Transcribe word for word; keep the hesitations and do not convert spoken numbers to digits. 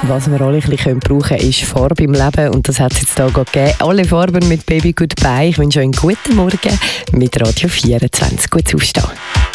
Was wir alle ein bisschen brauchen können, ist Farbe im Leben. Und das hat es jetzt hier gegeben. Alle Farben mit Baby Goodbye. Ich wünsche euch einen guten Morgen mit Radio vierundzwanzig. Gut aufstehen.